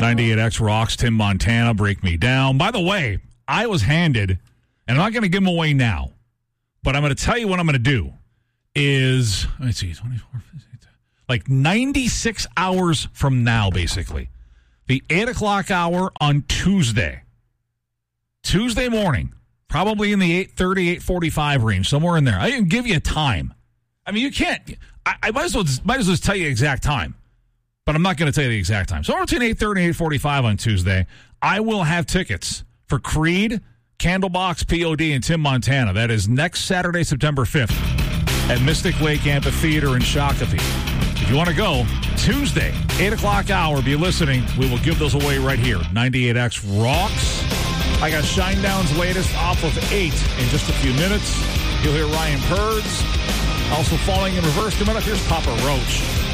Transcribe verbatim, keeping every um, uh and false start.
ninety-eight X rocks, Tim Montana, Break Me Down. By the way, I was handed, and I'm not going to give them away now, but I'm going to tell you what I'm going to do is, let's see, twenty-four, like ninety-six hours from now, basically. The eight o'clock hour on Tuesday. Tuesday morning, probably in the eight thirty, eight forty-five range, somewhere in there. I didn't give you a time. I mean, you can't, I, I might as well might as well just tell you the exact time. But I'm not going to tell you the exact time. So between eight thirty and eight forty-five on Tuesday, I will have tickets for Creed, Candlebox, P O D, and Tim Montana. That is next Saturday, September fifth at Mystic Lake Amphitheater in Shakopee. If you want to go, Tuesday, eight o'clock hour, be listening. We will give those away right here. ninety-eight X rocks. I got Shinedown's latest off of eight in just a few minutes. You'll hear Ryan Purds. Also falling in reverse. Coming up, here's Papa Roach.